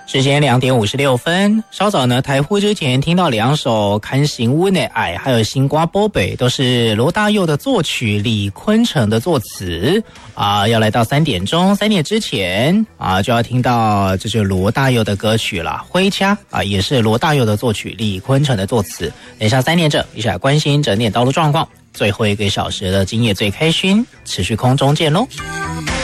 时间2:56，稍早呢，台呼之前听到两首《看行温的爱》还有《星瓜波北》，都是罗大佑的作曲，李坤城的作词要来到3点钟，3点之前就要听到这就是罗大佑的歌曲了，《灰家》也是罗大佑的作曲，李坤城的作词。等一下3点整，一起来关心整点道路状况，最后1个小时的今夜最开心，持续空中见喽。